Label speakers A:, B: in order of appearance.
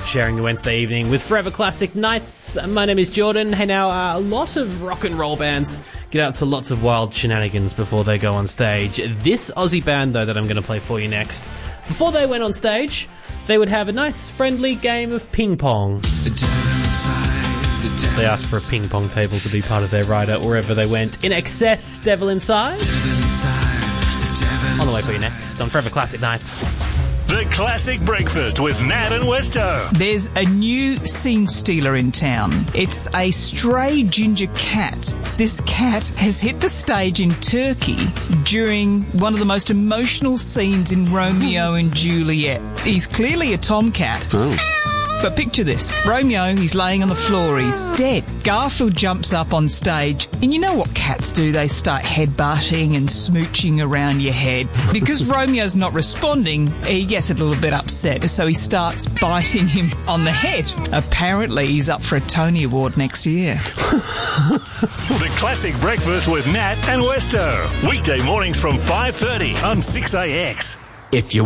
A: for sharing your Wednesday evening with Forever Classic Nights. My name is Jordan. Hey, now, a lot of rock and roll bands get up to lots of wild shenanigans before they go on stage. This Aussie band, though, that I'm going to play for you next, before they went on stage, they would have a nice, friendly game of ping pong. They asked for a ping pong table to be part of their rider wherever they went. In Excess, Devil Inside. On the way for you next on Forever Classic Nights.
B: The Classic Breakfast with Matt and Westo.
C: There's a new scene stealer in town. It's a stray ginger cat. This cat has hit the stage in Turkey during one of the most emotional scenes in Romeo and Juliet. He's clearly a tomcat. Oh. But picture this. Romeo, he's laying on the floor, he's dead. Garfield jumps up on stage, and you know what cats do? They start headbutting and smooching around your head. Because Romeo's not responding, he gets a little bit upset, so he starts biting him on the head. Apparently, he's up for a Tony Award next year.
B: The Classic Breakfast with Matt and Westo. Weekday mornings from 5:30 on 6AX.
D: If you